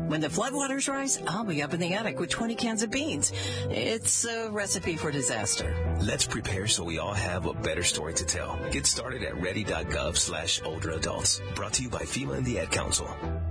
When the floodwaters rise, I'll be up in the attic with 20 cans of beans. It's a recipe for disaster. Let's prepare so we all have a better story to tell. Get started at ready.gov/older adults. Brought to you by FEMA and the Ad Council.